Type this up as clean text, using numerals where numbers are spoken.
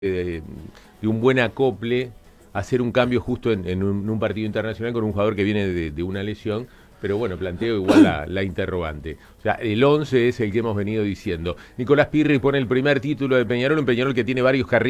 de un buen acople, hacer un cambio justo en un partido internacional con un jugador que viene de una lesión. Pero bueno, planteo igual la interrogante. O sea, el 11 es el que hemos venido diciendo. Nicolás Pirri pone el primer título de Peñarol, un Peñarol que tiene varios carriles